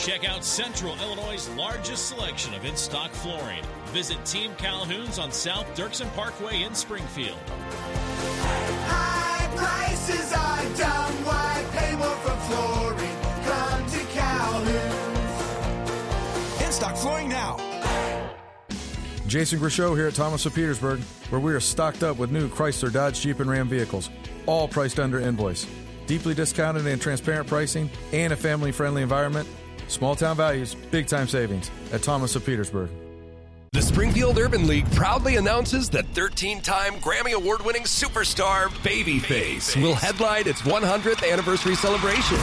Check out Central Illinois' largest selection of in-stock flooring. Visit Team Calhoun's on South Dirksen Parkway in Springfield. High prices are dumb. Why pay more for flooring? Come to Calhoun's. In-stock flooring now. Jason Grishow here at Thomas of Petersburg, where we are stocked up with new Chrysler, Dodge, Jeep, and Ram vehicles, all priced under invoice. Deeply discounted and transparent pricing and a family-friendly environment. Small town values, big time savings at Thomas of Petersburg. The Springfield Urban League proudly announces that 13-time Grammy Award-winning superstar Babyface will headline its 100th anniversary celebration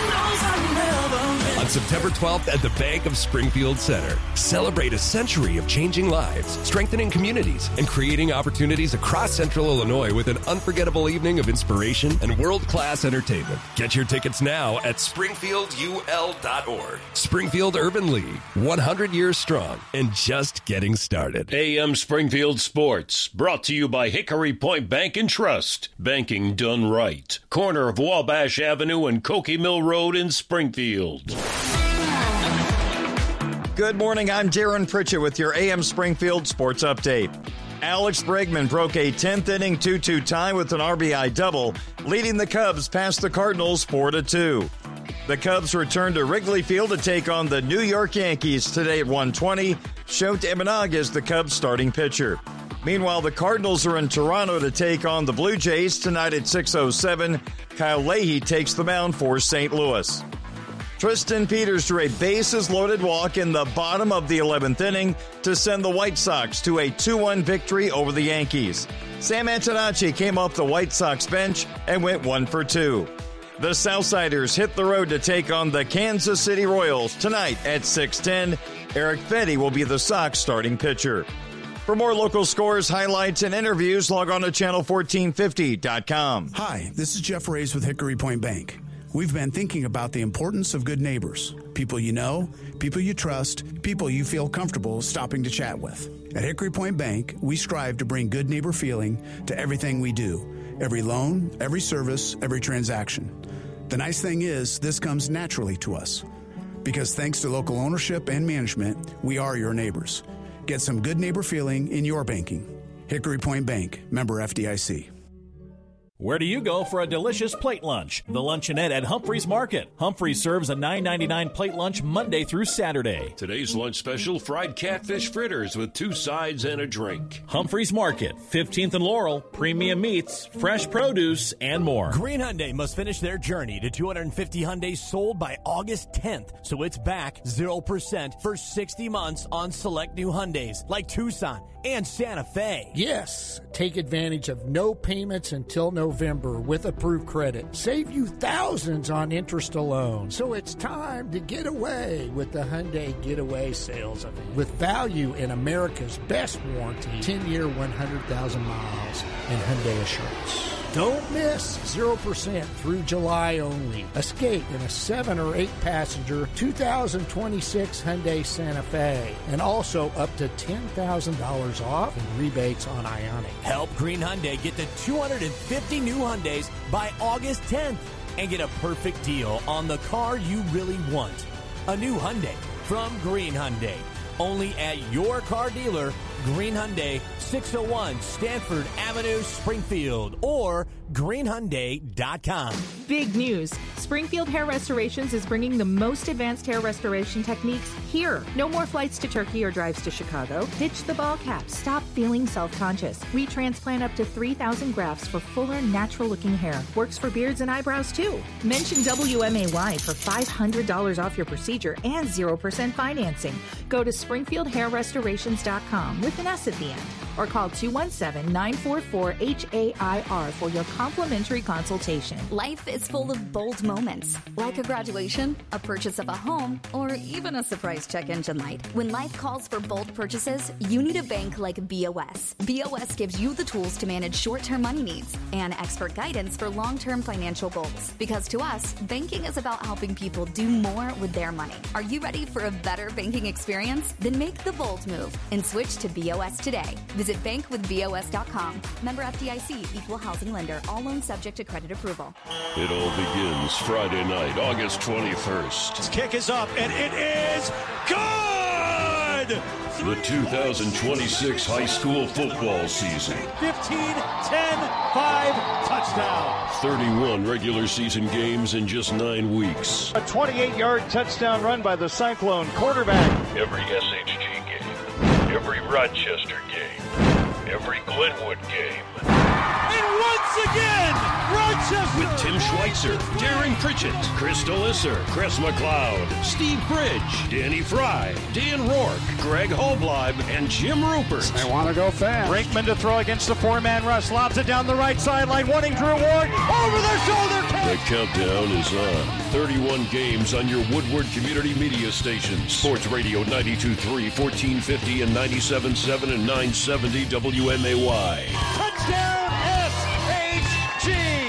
on September 12th at the Bank of Springfield Center. Celebrate a century of changing lives, strengthening communities, and creating opportunities across Central Illinois with an unforgettable evening of inspiration and world-class entertainment. Get your tickets now at springfieldul.org. Springfield Urban League, 100 years strong and just getting started. AM Springfield Sports, brought to you by Hickory Point Bank and Trust. Banking done right. Corner of Wabash Avenue and Cokie Mill Road in Springfield. Good morning, I'm Darren Pritchett with your AM Springfield Sports Update. Alex Bregman broke a 10th inning 2-2 tie with an RBI double, leading the Cubs past the Cardinals 4-2. The Cubs return to Wrigley Field to take on the New York Yankees today at 1:20. Shota Imanaga is the Cubs starting pitcher. Meanwhile, the Cardinals are in Toronto to take on the Blue Jays tonight at 6:07. Kyle Leahy takes the mound for St. Louis. Tristan Peters drew a bases-loaded walk in the bottom of the 11th inning to send the White Sox to a 2-1 victory over the Yankees. Sam Antonacci came off the White Sox bench and went 1 for 2. The Southsiders hit the road to take on the Kansas City Royals tonight at 6:10. Eric Fetty will be the Sox starting pitcher. For more local scores, highlights, and interviews, log on to channel1450.com. Hi, this is Jeff Reyes with Hickory Point Bank. We've been thinking about the importance of good neighbors. People you know, people you trust, people you feel comfortable stopping to chat with. At Hickory Point Bank, we strive to bring good neighbor feeling to everything we do. Every loan, every service, every transaction. The nice thing is, this comes naturally to us. Because thanks to local ownership and management, we are your neighbors. Get some good neighbor feeling in your banking. Hickory Point Bank, member FDIC. Where do you go for a delicious plate lunch? The Luncheonette at Humphreys Market. Humphreys serves a $9.99 plate lunch Monday through Saturday. Today's lunch special, fried catfish fritters with 2 sides and a drink. Humphreys Market, 15th and Laurel, premium meats, fresh produce, and more. Green Hyundai must finish their journey to 250 Hyundais sold by August 10th, so it's back 0% for 60 months on select new Hyundais like Tucson and Santa Fe. Yes, take advantage of no payments until November with approved credit. Save you thousands on interest alone. So it's time to get away with the Hyundai Getaway Sales Event. With value in America's best warranty, 10-year, 100,000 miles, and Hyundai Assurance. Don't miss 0% through July only. Escape in a 7 or 8 passenger 2026 Hyundai Santa Fe. And also up to $10,000 off in rebates on Ioniq. Help Green Hyundai get to 250 new Hyundais by August 10th and get a perfect deal on the car you really want. A new Hyundai from Green Hyundai. Only at your car dealer, Green Hyundai, 601 Stanford Avenue, Springfield, or greenhyundai.com. Big news. Springfield Hair Restorations is bringing the most advanced hair restoration techniques here. No more flights to Turkey or drives to Chicago. Ditch the ball cap. Stop feeling self-conscious. We transplant up to 3,000 grafts for fuller, natural-looking hair. Works for beards and eyebrows, too. Mention WMAY for $500 off your procedure and 0% financing. Go to SpringfieldHairRestorations.com with an S at the end, or call 217-944-HAIR for your complimentary consultation. Life is full of bold moments, like a graduation, a purchase of a home, or even a surprise check engine light. When life calls for bold purchases, you need a bank like BOS. BOS gives you the tools to manage short-term money needs and expert guidance for long-term financial goals. Because to us, banking is about helping people do more with their money. Are you ready for a better banking experience? Then make the bold move and switch to BOS today. Visit Visit bankwithbos.com. Member FDIC, equal housing lender. All loans subject to credit approval. It all begins Friday night, August 21st. This kick is up, and it is good! The 2026 high school football season. 15, 10, 5, touchdown. 31 regular season games in just 9 weeks. A 28-yard touchdown run by the Cyclone quarterback. Every SHG game, every Rochester game, every Glenwood game. And once again, Rochester! With Tim Schweitzer, Darren Pritchett, Chris Delisser, Chris McLeod, Steve Bridge, Danny Fry, Dan Rourke, Greg Holbleib, and Jim Rupert. They want to go fast. Brinkman to throw against the four-man rush. Lobs it down the right sideline, wanting Drew Ward. Over their shoulder catch. The countdown is on. 31 games on your Woodward Community Media stations. Sports Radio 92.3, 1450, and 97.7 and 970 WMAY. Touchdown SHG!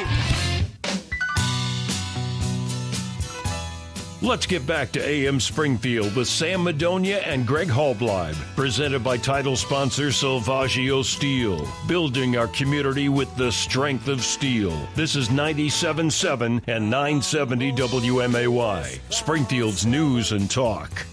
Let's get back to AM Springfield with Sam Madonia and Greg Holbleib. Presented by title sponsor Salvaggio Steel. Building our community with the strength of steel. This is 97.7 and 970 WMAY. Springfield's News and Talk.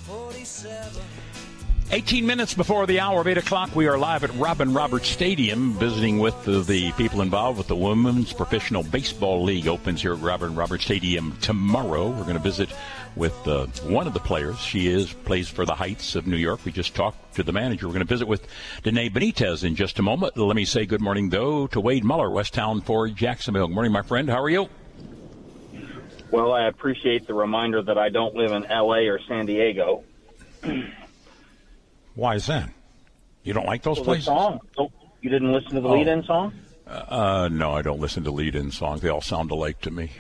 18 minutes before the hour of 8 o'clock, we are live at Robin Roberts Stadium visiting with the people involved with the Women's Professional Baseball League. Opens here at Robin Roberts Stadium tomorrow. We're going to visit with one of the players. She plays for the Heights of New York. We just talked to the manager. We're going to visit with Danae Benitez in just a moment. Let me say good morning, though, to Wade Muller, West Town for Jacksonville. Good morning, my friend. How are you? Well, I appreciate the reminder that I don't live in L.A. or San Diego. Why is that? You don't like those places? Song. Oh, you didn't listen to the lead-in song? No, I don't listen to lead-in songs. They all sound alike to me.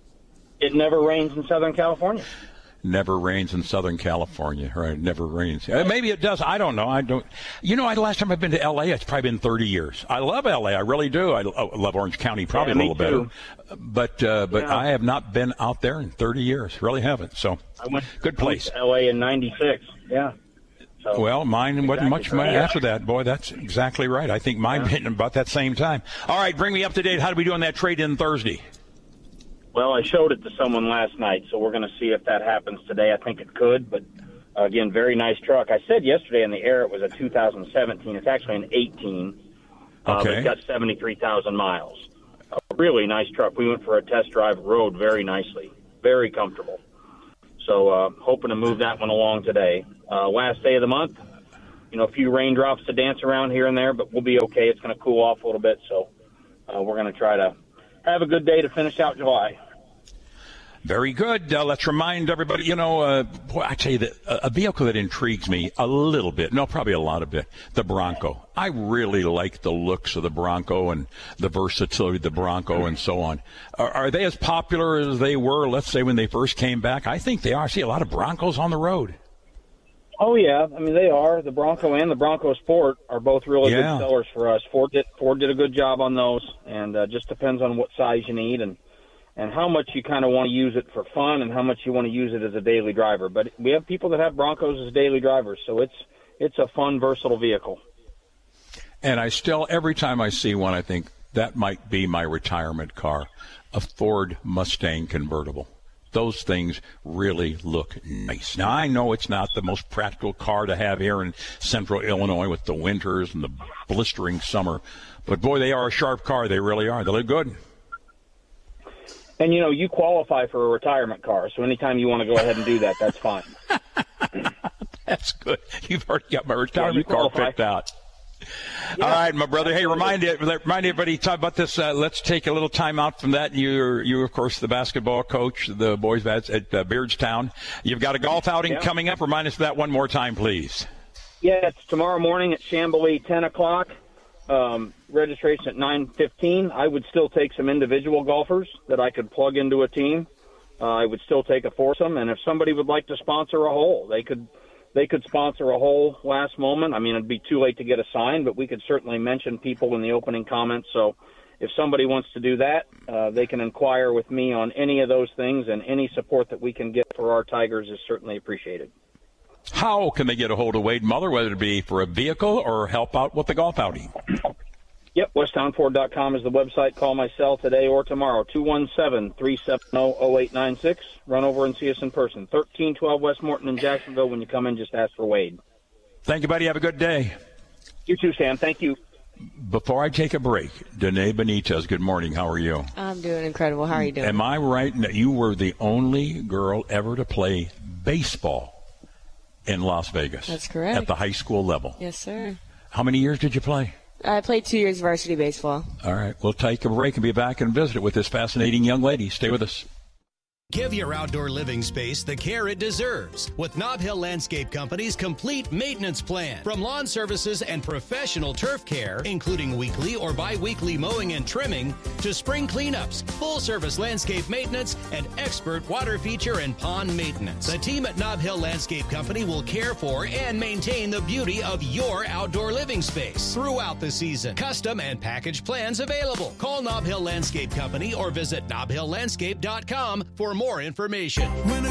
It never rains in Southern California. Never rains in Southern California, right? Never rains. Maybe it does. I don't know. I don't. You know, last time I've been to L.A., it's probably been 30 years. I love L.A. I really do. I love Orange County probably a little better. But I have not been out there in 30 years. Really haven't. So, good place. I went to L.A. in 96. Yeah. So, well, mine wasn't much after that. Boy, that's exactly right. I think mine hit about that same time. All right, bring me up to date. How do we do on that trade-in Thursday? Well, I showed it to someone last night, so we're going to see if that happens today. I think it could, but, again, very nice truck. I said yesterday in the air it was a 2017. It's actually an 18. But it's got 73,000 miles. A really nice truck. We went for a test drive, rode very nicely, very comfortable. So hoping to move that one along today. Last day of the month, a few raindrops to dance around here and there, but we'll be okay. It's going to cool off a little bit, so we're going to try to have a good day to finish out July. Very good. Let's remind everybody, boy, I tell you that a vehicle that intrigues me a little bit, no, probably a lot of it, the Bronco. I really like the looks of the Bronco and the versatility of the Bronco and so on. Are they as popular as they were, let's say, when they first came back? I think they are. I see a lot of Broncos on the road. Oh, yeah. I mean, they are. The Bronco and the Bronco Sport are both really good sellers for us. Ford did a good job on those, and just depends on what size you need and how much you kind of want to use it for fun and how much you want to use it as a daily driver. But we have people that have Broncos as daily drivers, so it's a fun, versatile vehicle. And I still, every time I see one, I think that might be my retirement car, a Ford Mustang convertible. Those things really look nice. Now, I know it's not the most practical car to have here in central Illinois with the winters and the blistering summer, but, boy, they are a sharp car. They really are. They look good. And, you qualify for a retirement car, so anytime you want to go ahead and do that, that's fine. That's good. You've already got my retirement car picked out. Yeah, all right, my brother. Hey, remind everybody, talk about this. Let's take a little time out from that. You're, of course, the basketball coach, the boys at Beardstown. You've got a golf outing coming up. Remind us of that one more time, please. Yeah, it's tomorrow morning at Chamblee, 10 o'clock. Registration at 9:15. I would still take some individual golfers that I could plug into a team. I would still take a foursome, and if somebody would like to sponsor a hole, they could sponsor a hole last moment. I mean, it'd be too late to get a sign, but we could certainly mention people in the opening comments. So if somebody wants to do that, they can inquire with me on any of those things, and any support that we can get for our Tigers is certainly appreciated. How can they get a hold of Wade Muller, whether it be for a vehicle or help out with the golf outing? Yep, westtownford.com is the website. Call my cell today or tomorrow, 217-370-0896. Run over and see us in person. 1312 West Morton in Jacksonville. When you come in, just ask for Wade. Thank you, buddy. Have a good day. You too, Sam. Thank you. Before I take a break, Danae Benitez, good morning. How are you? I'm doing incredible. How are you doing? Am I right that you were the only girl ever to play baseball in Las Vegas? That's correct. At the high school level? Yes, sir. How many years did you play? I played 2 years varsity baseball. All right. We'll take a break and be back and visit with this fascinating young lady. Stay with us. Give your outdoor living space the care it deserves with Nob Hill Landscape Company's complete maintenance plan. From lawn services and professional turf care, including weekly or bi-weekly mowing and trimming, to spring cleanups, full-service landscape maintenance, and expert water feature and pond maintenance. The team at Nob Hill Landscape Company will care for and maintain the beauty of your outdoor living space throughout the season. Custom and package plans available. Call Nob Hill Landscape Company or visit nobhilllandscape.com for more information. When